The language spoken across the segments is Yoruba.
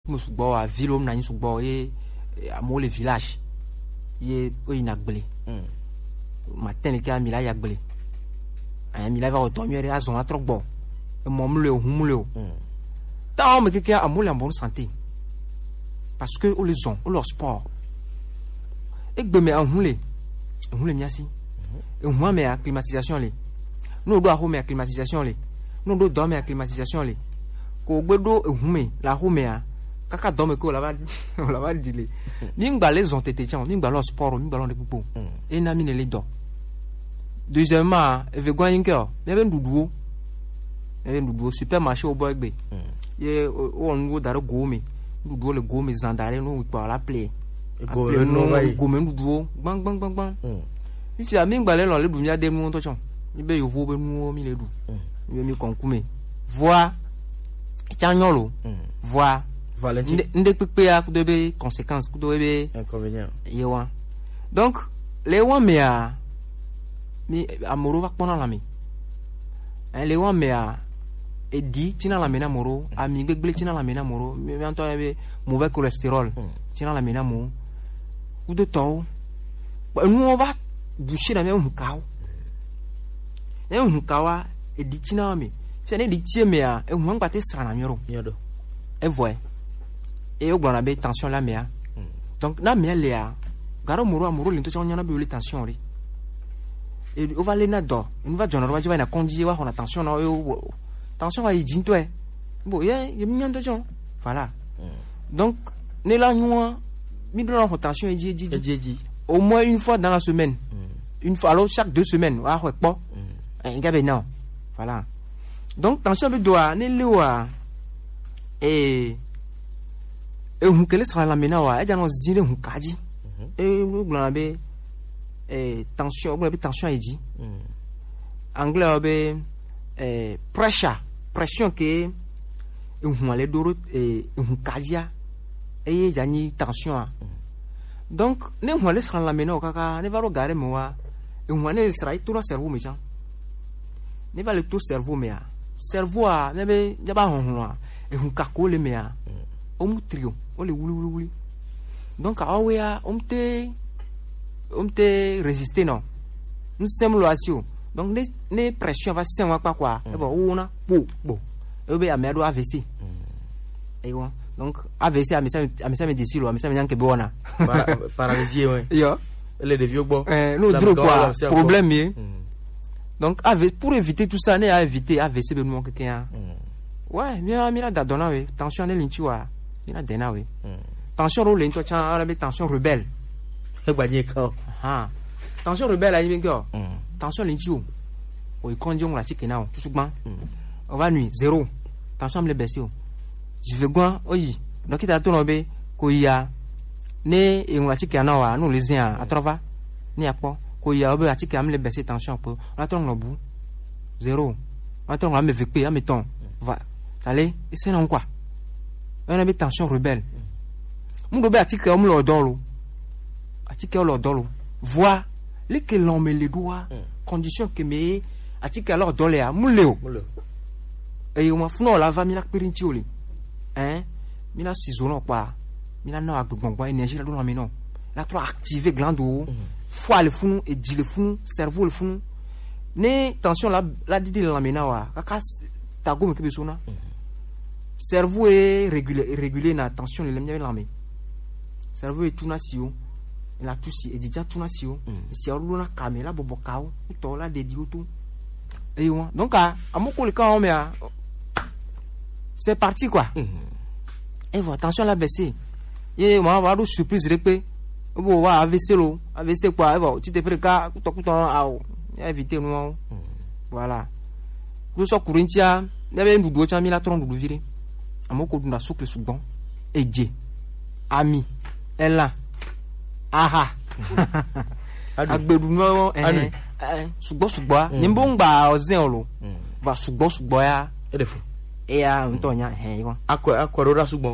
me subo a ville on na ni subo et à mo le village ye o inagbele matin le ka mi la yagbele mi la va retomber à son atrogbo e mo mle o humle o ta o me ke a mo le en bonne santé parce que o les ont o leur sport e gbe me a humle miasi e huma me a climatisation le no do a home a climatisation le no do dorme a climatisation le ko gbedo e hume la home a kaka dorme ko la va dile ni ngba les ont été tiens ni ngba leur sport ni ngba leur de pupo e na mi ne le do deuxièmement e ve gwan inke o me be nduduo supermarché o boy gbe ye o nwo dare gome nduduo le gome zandare no pa la play gome nduduo bang if ya mi ngba le dunya de nu to chon ni be yo vo be nu mi le du mi konkume voir chanyolo voir ndé pepe a ku de conséquences ku de inconvénients yewa donc les wan me a mi amoro va pona la mi les wan me a edi tina la mena moro ami gbegbele tina la mena moro mi anto be mauvais cholestérol tina la mena mo ku de to nous on va boucher la même kao kawa edi tina mi c'est ne di tie me a e hu ngba te sra na mi ro e voye et au glana be tension la mea donc na mea lea garo moro linto chon nyana be le tension ri et on va aller na do on va jono va na conduire wa on a tension na tension va yidin to e bo ye minyanto chon voilà donc ne la noa mi do la tension e ji au moins une fois dans la semaine une fois alors chaque 2 semaines wa ho po ngabe non voilà donc tension be doa ne lewa et hun kele sera la mena wa e jano zire hun kaji glana be tension eji anglais be pression ke hun ale doro hun kajia e jani tension donc ne hun ale sera la mena o kaka ne va regarder mo wa hun ale sera tout le cerveau me jan ne va le tout cerveau me a cerveau a ne be jaba hun wa hun kakole me a trio on le wuli donc awea omte résister non nous sommes loisio donc les pression va sen wa quoi e bo una bo e be amedo AVC e wa donc AVC a me disilo a me nyanke bona paralysie ouais yo les vieux bon no dro quoi problème donc pour éviter tout ça ne a éviter AVC be nous quelqu'un ouais mira da dona we tension ne linchi wa ina dena we tension ro lento cha ara be tension rebelle e gbanye ka tension rebelle a yin ko tension linchi o ikonjon la chikena o tutugban on va nuit 0 tension me baisser je veux gwan oyi donc ita to no be ko ya ne e la chikena wa no les yan atrova ni apo ko ya obe chikena me baisser tension po on attend no bu 0 on attend on me vp a meton va allez c'est non quoi on a mis tension rebelle mon bébé article on le dolo article on le dolo voix les que l'on met les doigts condition que me article alors dolé mon léo et on fno la va mi la perintioli mi la ciseau quoi mi la na agbongbon énergie la don mi non la trop activer glande foi le funu et dit le funu cerveau le funu ne tension la dit la mena wa kaka tago me ke besona cerveau est régulé na tension le lemnya lamé cerveau est tout nasio la tout si et déjà tout nasio si on na caméra bobo kao to la de dioto et moi donc amoko le quand mais c'est parti quoi et voilà tension la baissé et moi va do surprise répé bo wa AVC quoi et voilà tu te préca to ao éviter nous voilà nous so courintia n'avait une doudo cha mi la tron doudo viré amoko dunda souple sugbon eje ami ela aha agbedu no sugbo nimbo ngba ozen olo va sugbo ya edefu e ya ntonya iwon akwaro sugbon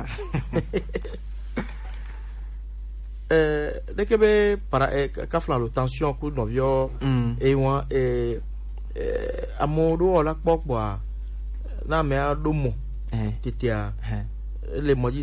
dekebe para kafla lo tension ku no vio e won amodo ola popo na me adomo titia le moji